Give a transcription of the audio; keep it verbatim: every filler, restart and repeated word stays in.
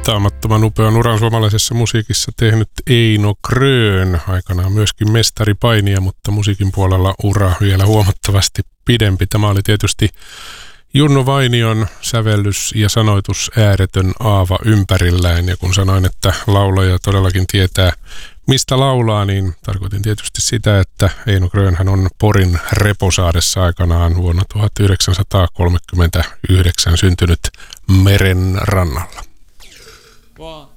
mittaamattoman upean uran suomalaisessa musiikissa tehnyt Eino Grön, aikanaan myöskin mestaripainija, mutta musiikin puolella ura vielä huomattavasti pidempi. Tämä oli tietysti Junno Vainion sävellys ja sanoitus ääretön aava ympärillään, ja kun sanoin, että laulaja todellakin tietää, mistä laulaa, niin tarkoitin tietysti sitä, että Eino Grönhän on Porin Reposaaressa aikanaan vuonna tuhatyhdeksänsataakolmekymmentäyhdeksän syntynyt meren rannalla. One.